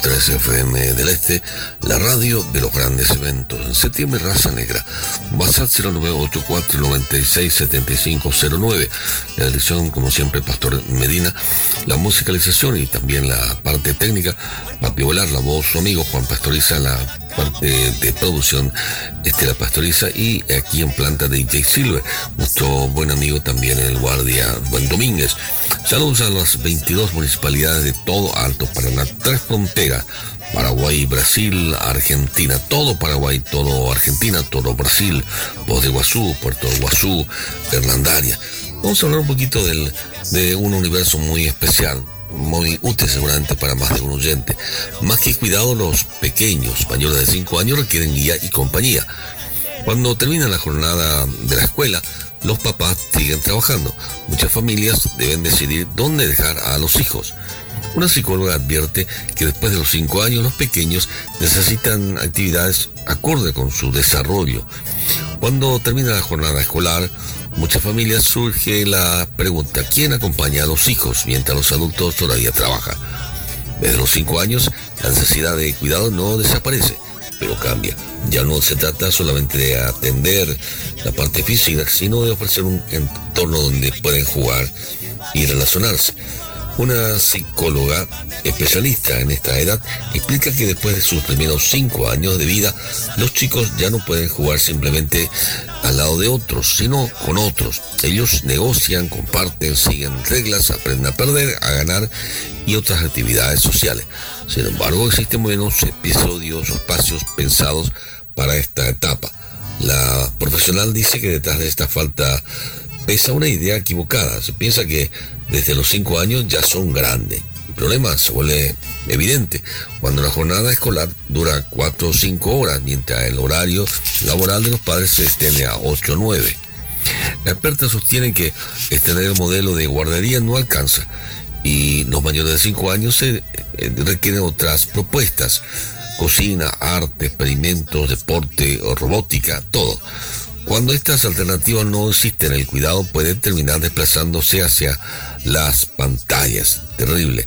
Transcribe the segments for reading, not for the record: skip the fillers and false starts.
100.3 FM del Este, la radio de los grandes eventos. En septiembre, Raza Negra. WhatsApp 0984-967509. La edición, como siempre, Pastor Medina. La musicalización y también la parte técnica, Papi Volar, la voz, su amigo Juan Pastoriza, la parte de producción, Estela Pastoriza, y aquí en planta de DJ Silver, nuestro buen amigo también el guardia Buen Domínguez. Saludos a las 22 municipalidades de todo Alto Paraná, 3 fronteras, Paraguay, Brasil, Argentina, todo Paraguay, todo Argentina, todo Brasil, Voz de Iguazú, Puerto de Iguazú, Fernandaria. Vamos a hablar un poquito de un universo muy especial, muy útil seguramente para más de un oyente. Más que cuidado, los pequeños, mayores de 5 años, requieren guía y compañía. Cuando termina la jornada de la escuela, los papás siguen trabajando. Muchas familias deben decidir dónde dejar a los hijos. Una psicóloga advierte que después de los 5 años, los pequeños necesitan actividades acorde con su desarrollo. Cuando termina la jornada escolar, muchas familias surge la pregunta: ¿quién acompaña a los hijos mientras los adultos todavía trabajan? Desde los 5 años, la necesidad de cuidado no desaparece, pero cambia. Ya no se trata solamente de atender la parte física, sino de ofrecer un entorno donde pueden jugar y relacionarse. Una psicóloga especialista en esta edad explica que después de sus primeros 5 años de vida, los chicos ya no pueden jugar simplemente al lado de otros, sino con otros. Ellos negocian, comparten, siguen reglas, aprenden a perder, a ganar y otras actividades sociales. Sin embargo, existen buenos episodios o espacios pensados para esta etapa. La profesional dice que detrás de esta falta pesa una idea equivocada. Se piensa que desde los 5 años ya son grandes. El problema se vuelve evidente cuando la jornada escolar dura 4 o 5 horas, mientras el horario laboral de los padres se extiende a 8 o 9. La experta sostiene que el modelo de guardería no alcanza y los mayores de 5 años se requieren otras propuestas: cocina, arte, experimentos, deporte o robótica, todo. Cuando estas alternativas no existen, el cuidado puede terminar desplazándose hacia las pantallas. Terrible.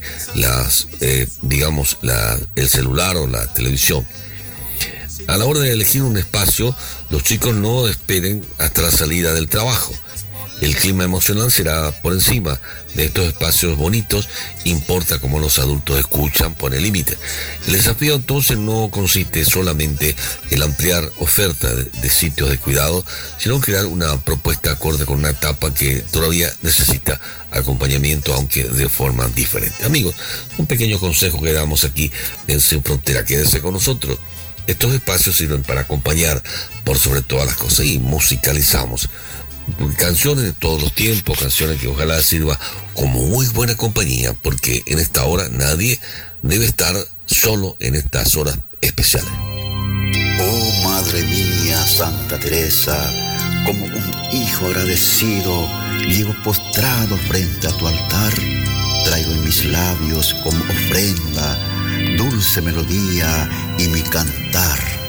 El celular o la televisión. A la hora de elegir un espacio, los chicos no esperen hasta la salida del trabajo. El clima emocional será por encima de estos espacios bonitos. Importa cómo los adultos escuchan, pone límite. El desafío entonces no consiste solamente en ampliar oferta de sitios de cuidado, sino en crear una propuesta acorde con una etapa que todavía necesita acompañamiento, aunque de forma diferente. Amigos, un pequeño consejo que damos aquí en Sin Frontera. Quédense con nosotros. Estos espacios sirven para acompañar por sobre todas las cosas, y musicalizamos canciones de todos los tiempos, canciones que ojalá sirva como muy buena compañía, porque en esta hora nadie debe estar solo en estas horas especiales. Oh Madre mía, Santa Teresa, como un hijo agradecido, llego postrado frente a tu altar, traigo en mis labios como ofrenda dulce melodía y mi cantar.